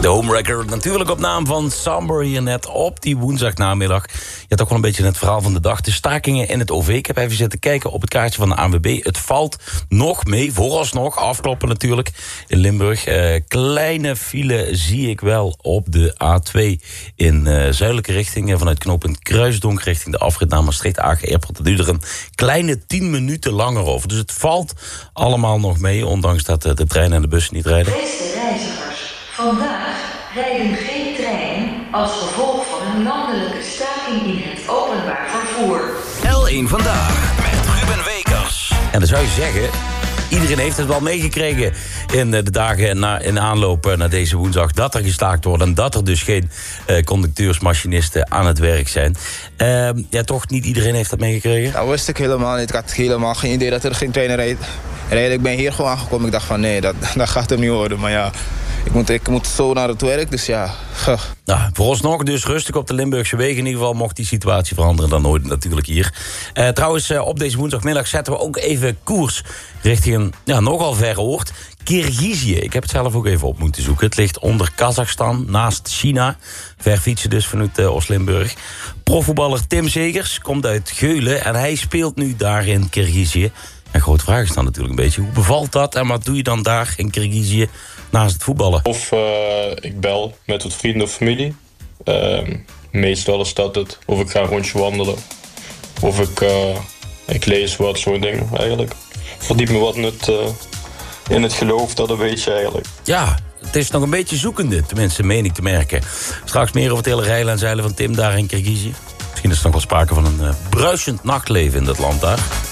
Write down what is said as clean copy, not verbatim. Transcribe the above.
De home record natuurlijk op naam van Samber hier net op die woensdagnamiddag. Je had ook wel een beetje het verhaal van de dag. De stakingen in het OV. Ik heb even zitten kijken op het kaartje van de ANWB. Het valt nog mee, vooralsnog. Afkloppen natuurlijk in Limburg. Kleine file zie ik wel op de A2 in zuidelijke richting. Vanuit knooppunt Kruisdonk richting de afrit naar Maastricht, Agen Airport. Dat duurt er een kleine 10 minuten langer over. Dus het valt allemaal nog mee, ondanks dat de treinen en de bussen niet rijden. Beste reizigers, vandaag rijden geen treinen als gevolg van een landelijke staking in het openbaar vervoer. L1 Vandaag met Ruben Wekers. En dan zou je zeggen, iedereen heeft het wel meegekregen in de dagen in aanloop naar deze woensdag, dat er gestaakt wordt en dat er dus geen conducteursmachinisten aan het werk zijn. Ja, toch niet iedereen heeft dat meegekregen? Dat wist ik helemaal niet. Ik had helemaal geen idee dat er geen treinen rijden. Ik ben hier gewoon aangekomen. Ik dacht van nee, dat gaat hem niet worden. Maar ja, ik moet zo naar het werk, dus ja. Nou, vooralsnog dus rustig op de Limburgse wegen. In ieder geval mocht die situatie veranderen dan nooit natuurlijk hier. Trouwens, op deze woensdagmiddag zetten we ook even koers richting een nogal verre oord. Kirgizië. Ik heb het zelf ook even op moeten zoeken. Het ligt onder Kazachstan, naast China. Ver fietsen dus vanuit Oost-Limburg. Profvoetballer Tim Zegers komt uit Geulen en hij speelt nu daar in Kirgizië. En grote vraag is dan natuurlijk een beetje, hoe bevalt dat en wat doe je dan daar in Kirgizië naast het voetballen? Of ik bel met wat vrienden of familie. Meestal is dat het. Of ik ga een rondje wandelen. Of ik lees wat, zo'n dingen eigenlijk. Verdiep me wat in het geloof, dat een beetje eigenlijk. Ja, het is nog een beetje zoekende, tenminste meen ik te merken. Straks meer over het hele rijlen en zeilen van Tim daar in Kirgizië. Misschien is er nog wel sprake van een bruisend nachtleven in dat land daar.